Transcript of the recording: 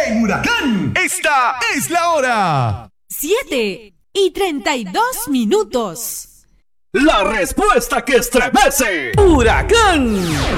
En Huracán, esta es la hora. 7:32. La respuesta que estremece. Huracán.